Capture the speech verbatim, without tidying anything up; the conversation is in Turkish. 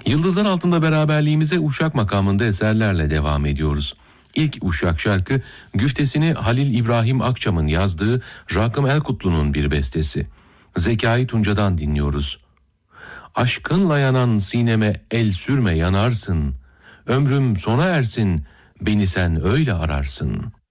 Yıldızlar Altında beraberliğimize Uşak makamında eserlerle devam ediyoruz. İlk Uşak şarkı güftesini Halil İbrahim Akçam'ın yazdığı Rakım Elkutlu'nun bir bestesi. Zekai Tunca'dan dinliyoruz. Aşkınla yanan sineme el sürme yanarsın, ömrüm sona ersin, beni sen öyle ararsın.